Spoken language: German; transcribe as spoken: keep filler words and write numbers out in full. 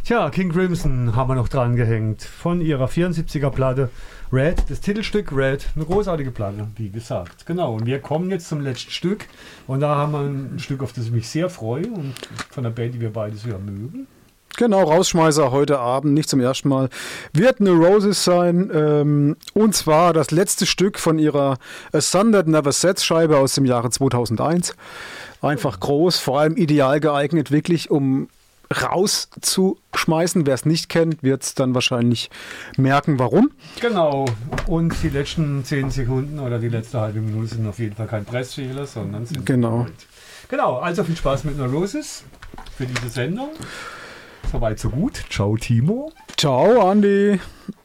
Tja, King Crimson haben wir noch dran gehängt. Von ihrer vierundsiebziger Platte Red, das Titelstück Red. Eine großartige Platte, wie gesagt. Genau, und wir kommen jetzt zum letzten Stück. Und da haben wir ein Stück, auf das ich mich sehr freue. Und von der Band, die wir beide sehr mögen. Genau, Rausschmeißer heute Abend, nicht zum ersten Mal, wird Neurosis sein. Ähm, und zwar das letzte Stück von ihrer A Sun That Never Sets Scheibe aus dem Jahre zweitausendeins. Einfach groß, vor allem ideal geeignet, wirklich um rauszuschmeißen. Wer es nicht kennt, wird es dann wahrscheinlich merken, warum. Genau. Und die letzten zehn Sekunden oder die letzte halbe Minute sind auf jeden Fall kein Pressfehler, sondern sind genau. Genau, also viel Spaß mit Neurosis für diese Sendung. Soweit so gut. Ciao, Timo. Ciao, Andi.